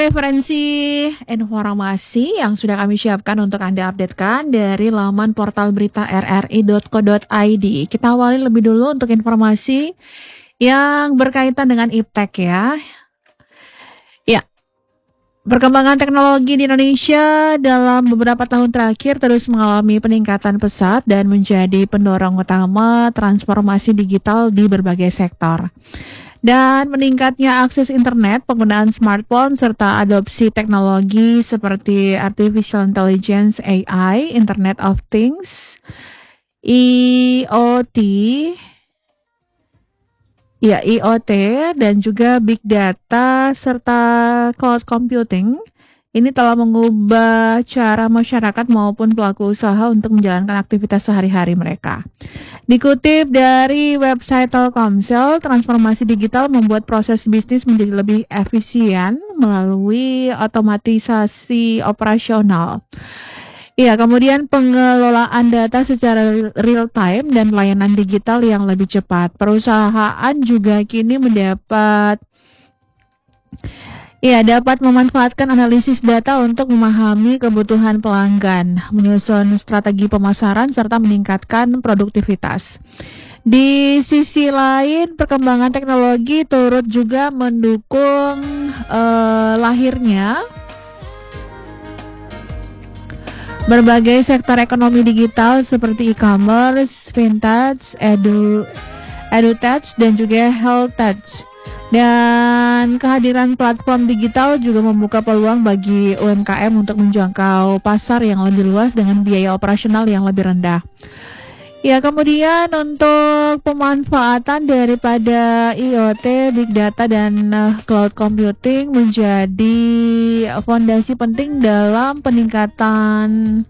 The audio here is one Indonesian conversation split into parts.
Referensi informasi yang sudah kami siapkan untuk Anda updatekan dari laman portal berita rri.co.id. Kita awali lebih dulu untuk informasi yang berkaitan dengan iptek ya. Ya, perkembangan teknologi di Indonesia dalam beberapa tahun terakhir terus mengalami peningkatan pesat dan menjadi pendorong utama transformasi digital di berbagai sektor. Dan meningkatnya akses internet, penggunaan smartphone, serta adopsi teknologi seperti Artificial Intelligence AI, Internet of Things, IoT, IoT, dan juga Big Data, serta Cloud Computing, ini telah mengubah cara masyarakat maupun pelaku usaha untuk menjalankan aktivitas sehari-hari mereka. Dikutip dari website Telkomsel, transformasi digital membuat proses bisnis menjadi lebih efisien melalui otomatisasi operasional. Ya, kemudian pengelolaan data secara real time dan layanan digital yang lebih cepat. Perusahaan juga kini dapat memanfaatkan analisis data untuk memahami kebutuhan pelanggan, menyusun strategi pemasaran, serta meningkatkan produktivitas. Di sisi lain, perkembangan teknologi turut juga mendukung lahirnya berbagai sektor ekonomi digital seperti e-commerce, fintech, edutech, dan juga healthtech. Dan kehadiran platform digital juga membuka peluang bagi UMKM untuk menjangkau pasar yang lebih luas dengan biaya operasional yang lebih rendah. Ya, kemudian untuk pemanfaatan daripada IoT, Big Data, dan Cloud Computing menjadi fondasi penting dalam meningkatkan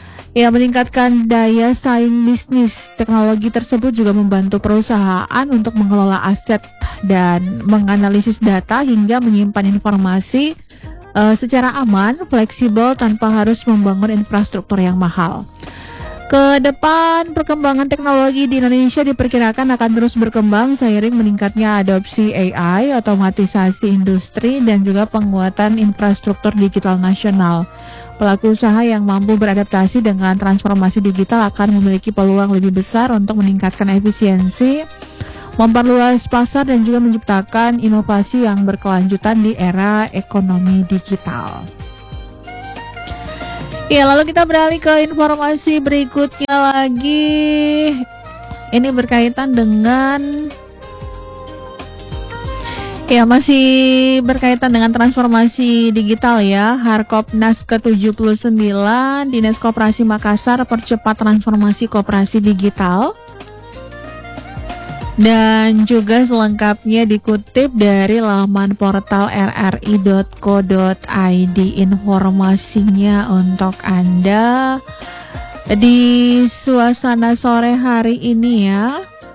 daya saing bisnis. Teknologi tersebut juga membantu perusahaan untuk mengelola aset dan menganalisis data hingga menyimpan informasi secara aman, fleksibel, tanpa harus membangun infrastruktur yang mahal. Ke depan, perkembangan teknologi di Indonesia diperkirakan akan terus berkembang seiring meningkatnya adopsi AI, otomatisasi industri, dan juga penguatan infrastruktur digital nasional. Pelaku usaha yang mampu beradaptasi dengan transformasi digital akan memiliki peluang lebih besar untuk meningkatkan efisiensi, memperluas pasar, dan juga menciptakan inovasi yang berkelanjutan di era ekonomi digital. Ya, lalu kita beralih ke informasi berikutnya lagi. Ini berkaitan dengan masih berkaitan dengan transformasi digital ya. Harkopnas ke-79, Dinas Koperasi Makassar percepat transformasi koperasi digital. Dan juga selengkapnya dikutip dari laman portal rri.co.id. Informasinya untuk Anda di suasana sore hari ini ya.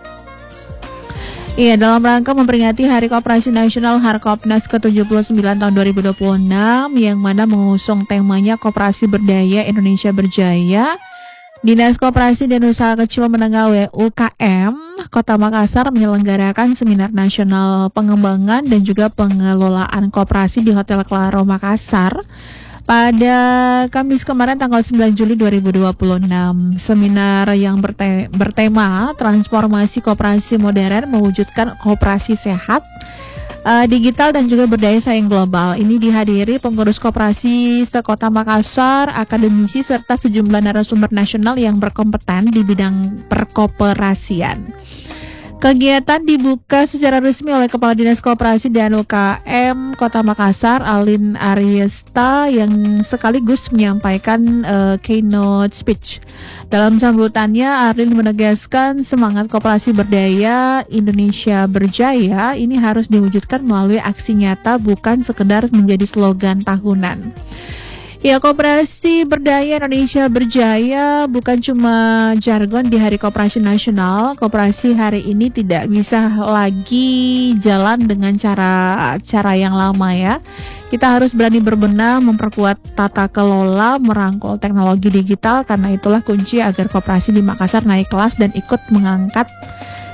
Iya, dalam rangka memperingati Hari Koperasi Nasional Harkopnas ke-79 tahun 2026 yang mana mengusung temanya Koperasi Berdaya Indonesia Berjaya, Dinas Koperasi dan Usaha Kecil Menengah UKM Kota Makassar menyelenggarakan seminar nasional pengembangan dan juga pengelolaan koperasi di Hotel Claro Makassar pada Kamis kemarin tanggal 9 Juli 2026. Seminar yang bertema transformasi koperasi modern mewujudkan koperasi sehat, digital, dan juga berdaya saing global. Ini dihadiri pengurus koperasi sekota Makassar, akademisi, serta sejumlah narasumber nasional yang berkompeten di bidang perkoperasian. Kegiatan dibuka secara resmi oleh Kepala Dinas Koperasi dan UKM Kota Makassar, Alin Ariesta, yang sekaligus menyampaikan keynote speech. Dalam sambutannya, Alin menegaskan semangat koperasi berdaya Indonesia Berjaya ini harus diwujudkan melalui aksi nyata, bukan sekedar menjadi slogan tahunan. Ya, Koperasi Berdaya Indonesia Berjaya bukan cuma jargon di Hari Koperasi Nasional. Koperasi hari ini tidak bisa lagi jalan dengan cara yang lama ya. Kita harus berani berbenah, memperkuat tata kelola, merangkul teknologi digital, karena itulah kunci agar koperasi di Makassar naik kelas dan ikut mengangkat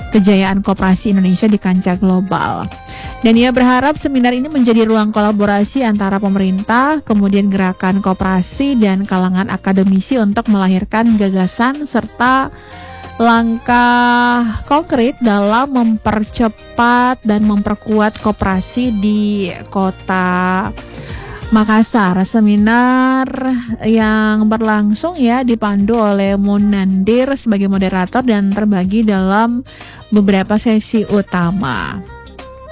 kejayaan koperasi Indonesia di kancah global. Dan ia berharap seminar ini menjadi ruang kolaborasi antara pemerintah, kemudian gerakan koperasi dan kalangan akademisi untuk melahirkan gagasan serta langkah konkret dalam mempercepat dan memperkuat koperasi di Kota Makassar. Seminar yang berlangsung ya dipandu oleh Munandir sebagai moderator dan terbagi dalam beberapa sesi utama.